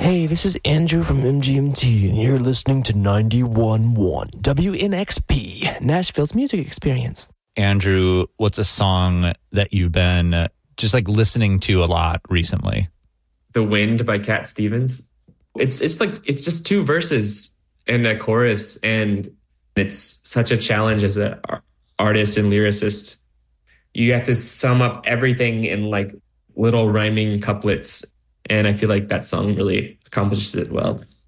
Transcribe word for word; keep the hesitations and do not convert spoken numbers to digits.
Hey, this is Andrew from M G M T, and you're listening to ninety-one point one W N X P, Nashville's music experience. Andrew, what's a song that you've been just like listening to a lot recently? The Wind by Cat Stevens. It's it's like it's just two verses and a chorus, and it's such a challenge as an artist and lyricist. You have to sum up everything in like little rhyming couplets, and I feel like that song really accomplishes it well.